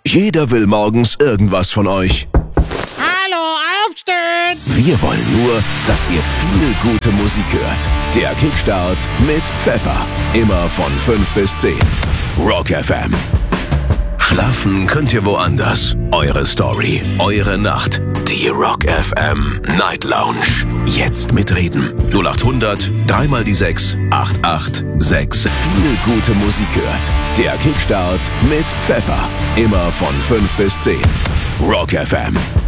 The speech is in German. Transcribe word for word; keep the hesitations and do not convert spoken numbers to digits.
Jeder will morgens irgendwas von euch. Hallo, aufstehen! Wir wollen nur, dass ihr viel gute Musik hört. Der Kickstart mit Pfeffer. Immer von fünf bis zehn. Rock F M. Schlafen könnt ihr woanders. Eure Story, eure Nacht. Die Rock F M Night Lounge. Jetzt mitreden. null acht hundert, dreimal die sechs, acht acht sechs. Viel gute Musik hört. Der Kickstart mit Pfeffer. Immer von fünf bis zehn. Rock F M.